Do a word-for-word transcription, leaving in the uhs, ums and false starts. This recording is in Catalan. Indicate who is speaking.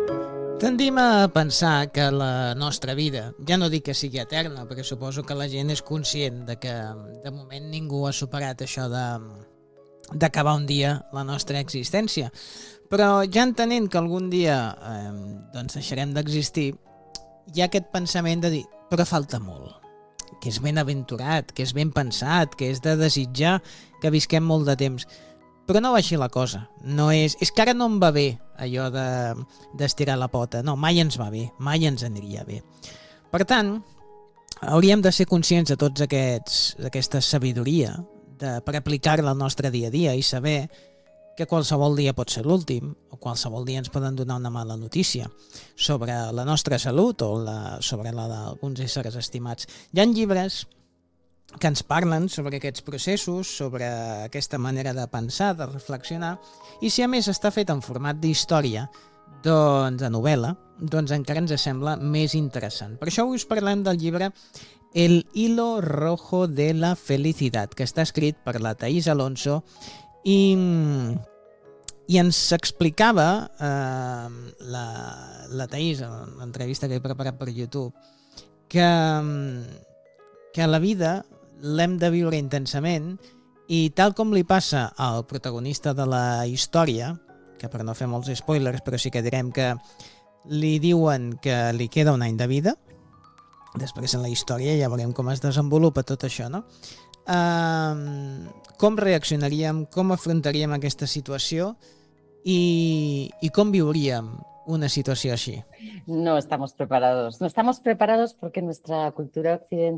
Speaker 1: Tendim a pensar que la nostra vida, ja no dic que sigui eterna, perquè suposo que la gent és conscient de que de moment ningú ha superat això de d'acabar un dia la nostra existència. Però ja entenent que algun dia eh, doncs deixarem d'existir, hi ha aquest pensament de dir, però falta molt, que és ben aventurat, que és ben pensat, que és de desitjar que visquem molt de temps. Però no va així la cosa. No és, és que ara no em va bé allò de d'estirar la pota. No, mai ens va bé, mai ens aniria bé. Per tant, hauríem de ser conscients de tots aquests, d'aquesta sabidoria de, per aplicar-la al nostre dia a dia i saber que qualsevol dia pot ser l'últim o qualsevol dia ens poden donar una mala notícia sobre la nostra salut o la, sobre la d'alguns éssers estimats. Hi ha llibres que ens parlen sobre aquests processos, sobre aquesta manera de pensar, de reflexionar, i si a més està fet en format d'història, doncs de novel·la, doncs encara ens sembla més interessant. Per això avui us parlem del llibre El hilo rojo de la felicidad, que està escrit per la Thaís Alonso i, i ens explicava eh, la, la Thaís, en l'entrevista que he preparat per YouTube, que, que la vida l'hem de viure intensament i tal com li passa al protagonista de la història, que per no fer molts spoilers però sí que direm que li diuen que li queda un any de vida, després en la història ja veurem com es desenvolupa tot això, no? Uh, com reaccionaríem, com afrontaríem aquesta situació i, i com viuríem una situació así?
Speaker 2: No estamos preparados. No estamos preparados porque nuestra cultura occidental